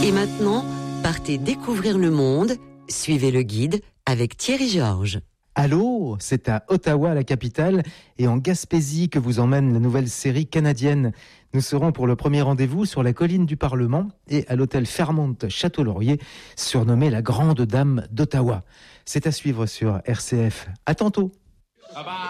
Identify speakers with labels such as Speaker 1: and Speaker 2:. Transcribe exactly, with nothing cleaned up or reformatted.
Speaker 1: Et maintenant, partez découvrir le monde. Suivez le guide avec Thierry Georges.
Speaker 2: Allô, c'est à Ottawa, la capitale, et en Gaspésie que vous emmène la nouvelle série canadienne. Nous serons pour le premier rendez-vous sur la colline du Parlement et à l'hôtel Fairmont Château-Laurier, surnommé la Grande Dame d'Ottawa. C'est à suivre sur R C F. À tantôt.